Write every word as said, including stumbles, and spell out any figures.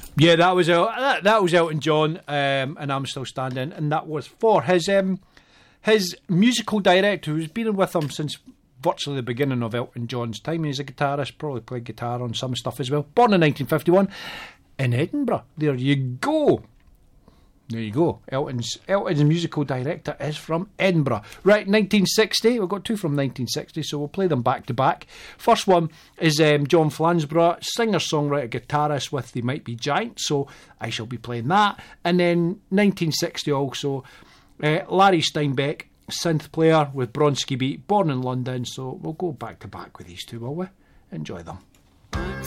Yeah, that was El- that, that was Elton John, um, and I'm Still Standing, and that was for his um, his musical director, who's been with him since virtually the beginning of Elton John's time. He's a guitarist, probably played guitar on some stuff as well. Born in nineteen fifty-one in Edinburgh. There you go. There you go. Elton's Elton's musical director is from Edinburgh. Right, nineteen sixty. We've got two from nineteen sixty, so we'll play them back to back. First one is um, John Flansburgh, singer-songwriter, guitarist with They Might Be Giants, so I shall be playing that. And then nineteen sixty also, uh, Larry Steinbeck, synth player with Bronski Beat, born in London, so we'll go back to back with these two, will we? Enjoy them.